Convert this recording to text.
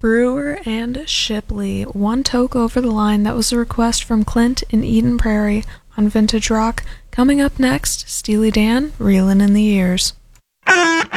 Brewer and Shipley, One Toke Over the Line. That was a request from Clint in Eden Prairie on Vintage Rock. Coming up next, Steely Dan, Reelin' in the Years.